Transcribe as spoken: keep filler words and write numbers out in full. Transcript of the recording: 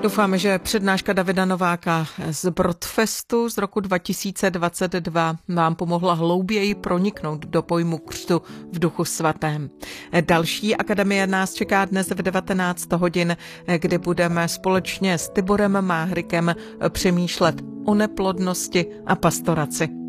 Doufáme, že přednáška Davida Nováka z Brodfestu z roku dva tisíce dvacet dva vám pomohla hlouběji proniknout do pojmu křtu v Duchu svatém. Další akademie nás čeká dnes v devatenáct hodin, kdy budeme společně s Tiborem Máhrykem přemýšlet o neplodnosti a pastoraci.